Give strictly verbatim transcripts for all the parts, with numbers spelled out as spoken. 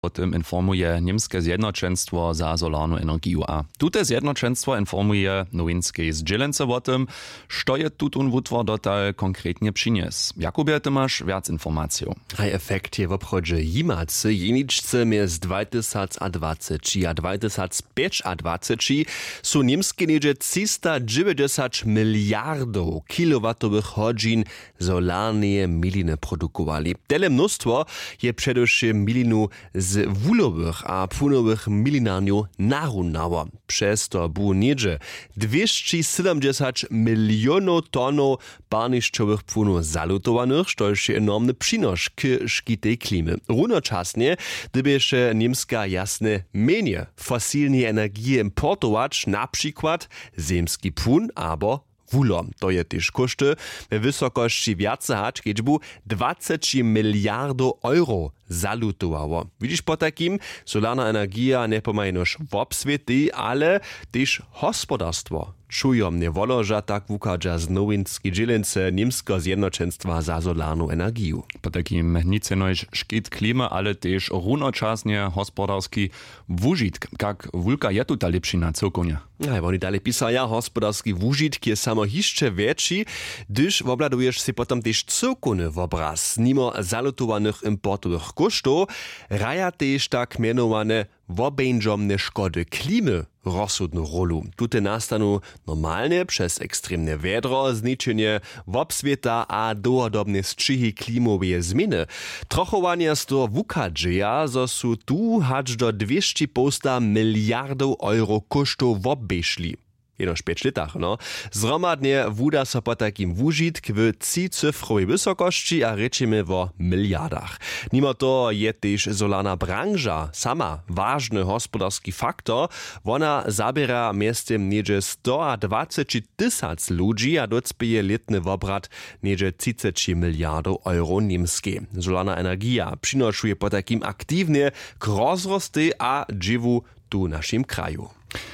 O tym informuje niemskie Zjednoczeństwo za solarną energię. A tute Zjednoczeństwo informuje nowinskiej zdzielence o tym, co je tutun wutwór dotal konkretnie przyniósł. Jakubie, ty masz wiac informacji. Haj efekt je w obchodzie jimacy, jeniczce między dwa tysiące dwadzieścia a dwa tysiące dwadzieścia są niemskie niedzie trzysta dziewięćdziesiąt miliardów kilowatowych godzin solarnej miliny produkowali. Tyle mnóstwo je przedewším milinu z wulowych a punowych milinarniów narundało. Przez to było niedzie dwieście siedemdziesiąt milionów tonów parniszczowych punów zalutowanych, to jest enormny przynos k szkitej klimy. Równocześnie, gdyby się niemska jasne menie fosilnej energii importować, na przykład ziemski pun albo wulo. To je też koszty w wysokości więcej hać, kiedy było dwadzieścia miliardów euro zalutowało. Widzisz, po takim solarna energia nie pomaga noż w obswiety, ale też gospodarstwo. Czują mnie wolo, że tak wukaża z nowinskiej dzielnicy niemskiego Zjednoczeństwa za solarną energię. Po takim nic noż szkit klima, ale też równocześnie gospodarski wužitk. Jak wulka je tu ta lepšina celkonie? No, oni dalej pisają, gospodarski wužitk je samo jeszcze większy, gdyż obladujesz się potem też celkony obraz, mimo zalutowanych importowych kosztów, raja też tak mianowane wobędziomne szkody klimy rozsudną rolę. Tute nastaną normalnie przez ekstremne wiadro, zniczenie wobswieta a długodobne strzyhy klimowe zmiany. Trochowania z to wukadżeja, zo su tu hacz do dwieście miliardów euro kosztów wobeszli. Jenoż pięć latach, no. Zromadnie wuda so po takim wužitk w trzycyfrowej wysokości, a rečimy o miliardach. Mimo to je też solarna branża sama ważny gospodarski faktor. Ona zabiera miestem niedzie sto dwadzieścia tysiąc ludzi, a docpieje letny obrat niedzie trzydzieści miliardów euro niemskie. Solarna energia przynoszuje po takim aktywnie k rozrosty a dziewu tu naszym kraju.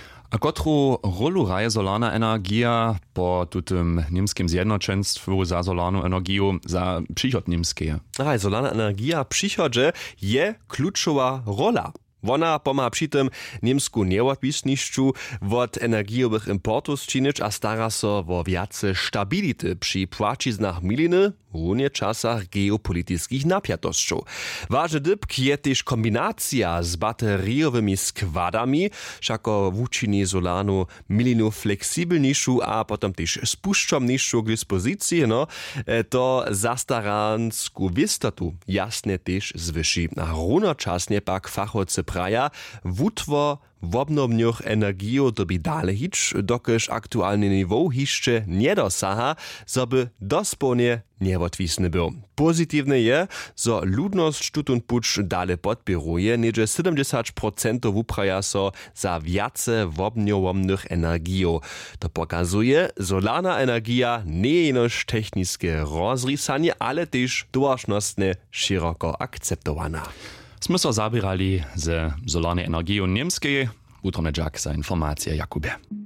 A kotru rolu hraje solarna energia po tutym niemskim Zjednoczeństwu za solarną energię za przychod niemskie? A solarna energia przychodzie je kluczowa rola. Ona pomaga przy tym niemsku nieodwisnościu od energiowych importów czynić, a stara się o więcej stability przy płaciznach miliny w czasach geopolitickich napiętości. Ważny dybk je też kombinacja z bateriowymi składami, wszako włóczyni solarnu milinu fleksibelniejszą, a potem też spuszczomniejszą k dyspozycji, no, to zastaransku wistotu jasne też zwyszy. A równocześnie pak fachowcy praja wutwo w obnovnych energii dobi dalej hić, dokeż aktualny niwo jeszcze nie dosaha, żeby dospełnie nieodwisny był. Pozytywne je, że ludność tutun pucz dalej podpieruje, niedzie siedemdziesiąt procent wupraja so za więcej obnovnych energii. To pokazuje, solarna energia nie jenoż techniskie rozrysanie, ale też dłużnostne szeroko akceptowana. Sme so zabierali ze solarnej energii niemskiej. Utrone Jack za informacje, Jakubie.